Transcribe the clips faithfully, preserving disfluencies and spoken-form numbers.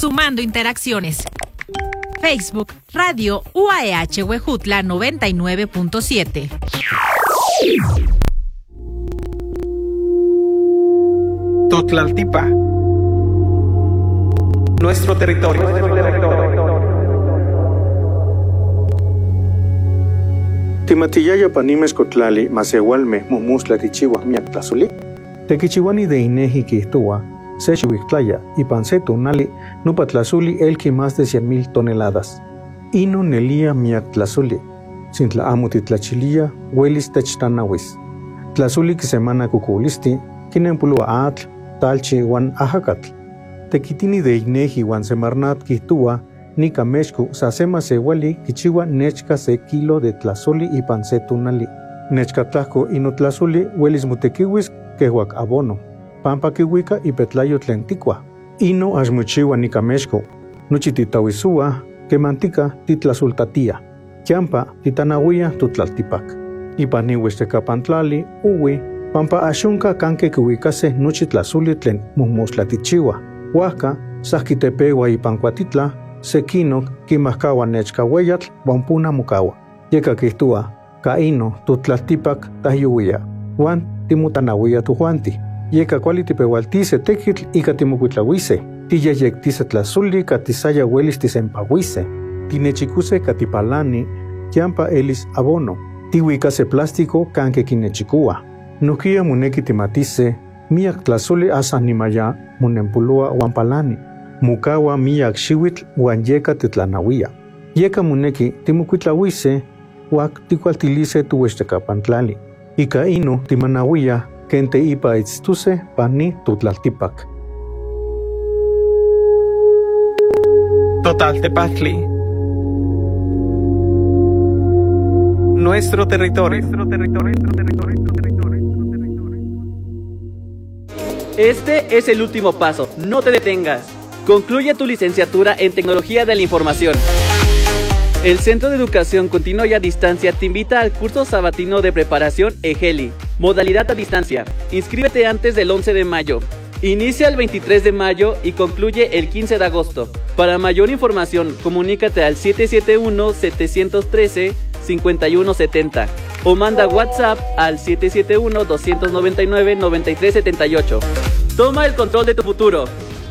sumando interacciones. Facebook, Radio U A E H Huejutla noventa y nueve punto siete. Totlaltipa. Nuestro territorio. Timatillaya panimes cotlali, masewalme, mumusla tichiwa miak tlazuli. Tequichiwani de ineji quihtua, sechuictlaya y panceto nali, nupa tlazuli elki más de cien mil toneladas. Ino nelia miak tlazuli, sin tla amuti tlachilia, huelis techtanawis. Tlazuli que semana cuculisti, kinempulua atl, talchi wan ajacatl. Tequitini de ineji wan semarnat quihtua, ni kameshku sasema sewali kichiwa nechka se kilo de tlazuli y pancetunali. Nechka tlaco ino tlazuli huelis mutekiwis kehuac abono. Pampa kiwika y petlayo tlentikwa. Ino ashmuchiwa ni kameshku. Nuchititawisua que mantika titlazultatia. Kiampa titanahuia tutlaltipak. Ipaniwis tekapantlali uwi. Pampa ashunka kanke kiwikase nuchitlazuli tlen mumustlatichiwa. Huaca sajkitepewa y pancuatitla. Sekino kimahkawa nechka weyatl wampuna mukawa. Yeka kihtua, kaino tutlaltipak tahyuia. Juan timutanawia tujuanti. Yeka kuali tipewaltise tekitl ika timukuitlawise. Tiyayektise tlazuli katisaya huelis tisempawise. Tinechikuse katipalani, kiampa elis abono. Tihuikase plástico kanke kinechikua. Nukia muneki timatise, miak tlazuli asa nimaya munempulua wampalani. Mukawa miyak xiwitl wan yeka titlanawia. Yeka muneki timukuitlawise wak tikualtilise tuwextekapantlali. Ika ino timanawia kente ipa itztuse pani tutlaltipak. Totaltepaztli. Nuestro territorio. Nuestro territorio. Este es el último paso. No te detengas. Concluye tu licenciatura en Tecnología de la Información. El Centro de Educación Continua y a Distancia te invita al curso sabatino de preparación EGELI, modalidad a distancia. Inscríbete antes del once de mayo. Inicia el veintitrés de mayo y concluye el quince de agosto. Para mayor información, comunícate al siete siete uno, siete uno tres, cinco uno siete cero o manda WhatsApp al siete siete uno, dos nueve nueve, nueve tres siete ocho. Toma el control de tu futuro.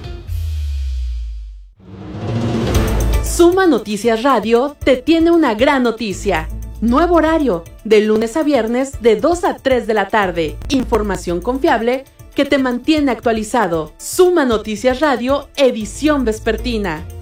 Suma Noticias Radio te tiene una gran noticia. Nuevo horario, de lunes a viernes de dos a tres de la tarde. Información confiable que te mantiene actualizado. Suma Noticias Radio, edición vespertina.